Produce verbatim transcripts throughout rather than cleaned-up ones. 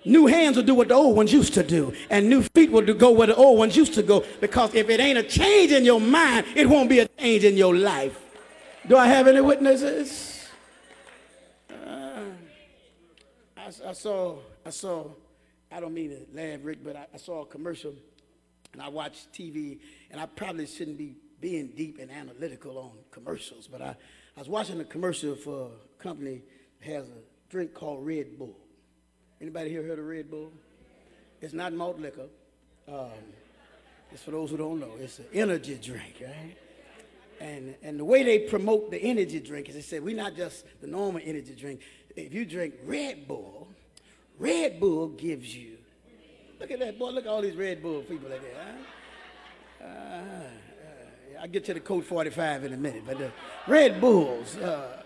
New hands will do what the old ones used to do, and new feet will go where the old ones used to go, because if it ain't a change in your mind, it won't be a change in your life. Do I have any witnesses? Uh, I, I saw, I saw, I don't mean to laugh, Rick, but I, I saw a commercial, and I watched T V, and I probably shouldn't be being deep and analytical on commercials, but I, I was watching a commercial for a company that has a drink called Red Bull. Anybody here heard of Red Bull? It's not malt liquor. Um, it's for those who don't know. It's an energy drink, right? And, and the way they promote the energy drink is they say, we're not just the normal energy drink. If you drink Red Bull, Red Bull gives you, look at that, boy, look at all these Red Bull people like that, huh? Uh, uh, I'll get to the Colt forty-five in a minute, but the Red Bulls, uh,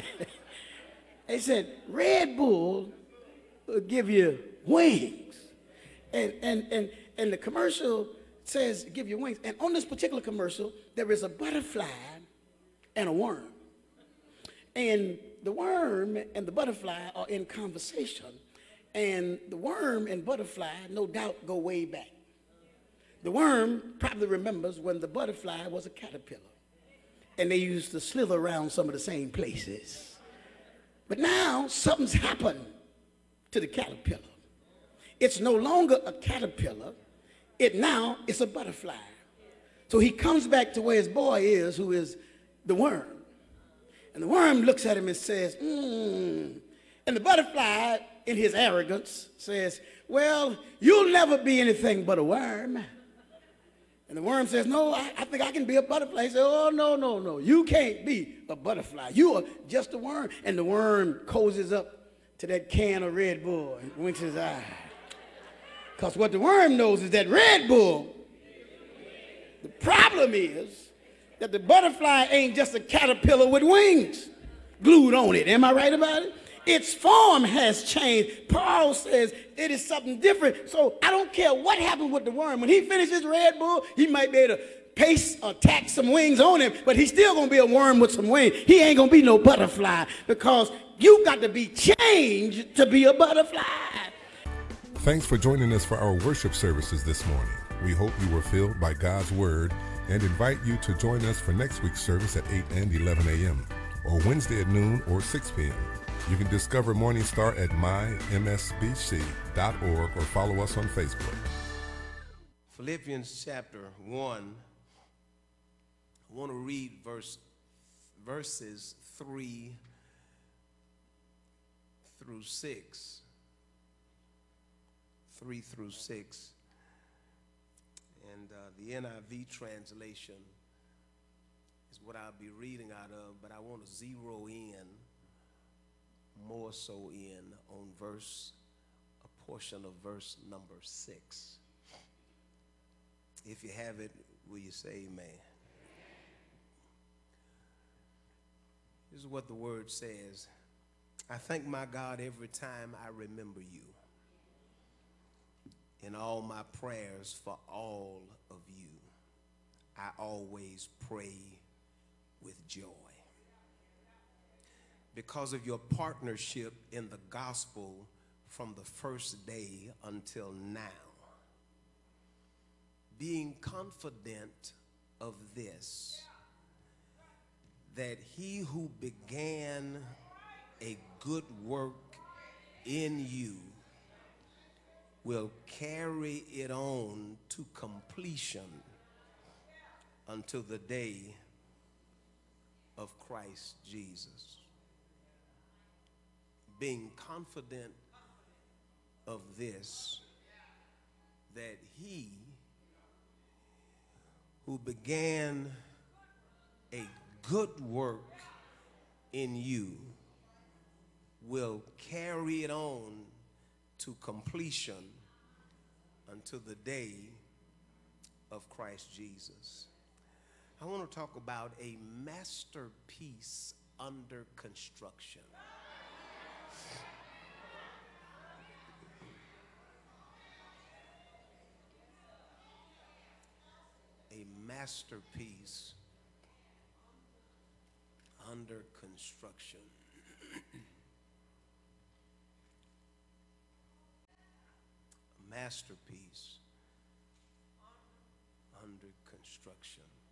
they said, Red Bull will give you wings. And, and, and, and the commercial says give you wings. And on this particular commercial, there is a butterfly and a worm. And the worm and the butterfly are in conversation. And the worm and butterfly, no doubt, go way back. The worm probably remembers when the butterfly was a caterpillar. And they used to slither around some of the same places. But now something's happened to the caterpillar. It's no longer a caterpillar. It now is a butterfly. So he comes back to where his boy is, who is the worm. And the worm looks at him and says, hmm. And the butterfly, in his arrogance, says, well, you'll never be anything but a worm. And the worm says, no, I, I think I can be a butterfly. He says, oh, no, no, no. You can't be a butterfly. You are just a worm. And the worm cozies up to that can of Red Bull and winks his eye. Because what the worm knows is that Red Bull, the problem is that the butterfly ain't just a caterpillar with wings glued on it. Am I right about it? Its form has changed. Paul says it is something different. So I don't care what happens with the worm. When he finishes Red Bull, he might be able to paste or tack some wings on him, but he's still going to be a worm with some wings. He ain't going to be no butterfly, because you got to be changed to be a butterfly. Thanks for joining us for our worship services this morning. We hope you were filled by God's word and invite you to join us for next week's service at eight and eleven a.m. or Wednesday at noon or six p.m. You can discover Morning Star at my m s b c dot org or follow us on Facebook. Philippians chapter one, I want to read verse, verses three through six. three through six. And uh, the N I V translation is what I'll be reading out of, but I want to zero in, more so in, on verse, a portion of verse number six. If you have it, will you say amen? This is what the word says. I thank my God every time I remember you. In all my prayers for all of you, I always pray with joy, because of your partnership in the gospel from the first day until now, being confident of this, that he who began a good work in you will carry it on to completion until the day of Christ Jesus. Being confident of this, that he who began a good work in you will carry it on to completion until the day of Christ Jesus. I want to talk about a masterpiece under construction. A masterpiece under construction. masterpiece under construction.